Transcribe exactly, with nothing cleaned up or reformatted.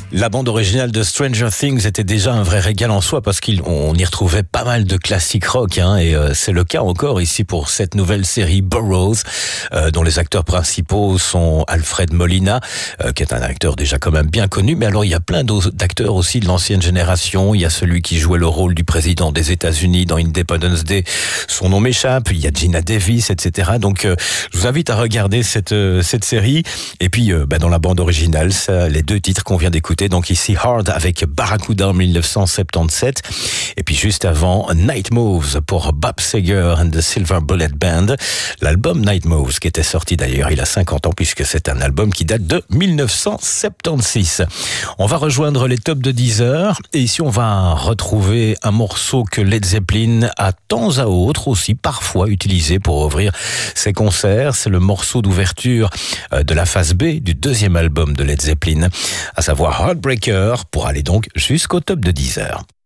La bande originale de Stranger Things était déjà un vrai régal en soi parce qu'on y retrouvait pas mal de classiques rock, hein, et euh, c'est le cas encore ici pour cette nouvelle série Burroughs, euh, dont les acteurs principaux sont Alfred Molina, euh, qui est un acteur déjà quand même bien connu, mais alors il y a plein d'autres d'acteurs aussi de l'ancienne génération. Il y a celui qui jouait le rôle du président des États-Unis dans Independence Day, son nom m'échappe, il y a Gina Davis, et cetera. Donc euh, je vous invite à regarder cette euh, cette série, et puis euh, bah, dans la bande originale, ça, les deux titres qu'on vient d'écouter. Donc ici Hard avec Barracuda en dix-neuf cent soixante-dix-sept, et puis juste avant Night Moves pour Bob Seger and the Silver Bullet Band. L'album Night Moves, qui était sorti d'ailleurs il a cinquante ans, puisque c'est un album qui date de dix-neuf cent soixante-seize. On va rejoindre les tops de Deezer, et ici on va retrouver un morceau que Led Zeppelin a temps à autre aussi parfois utilisé pour ouvrir ses concerts. C'est le morceau d'ouverture de la phase B du deuxième album de Led Zeppelin, à savoir Heartbreaker, pour aller donc jusqu'au top de Deezer.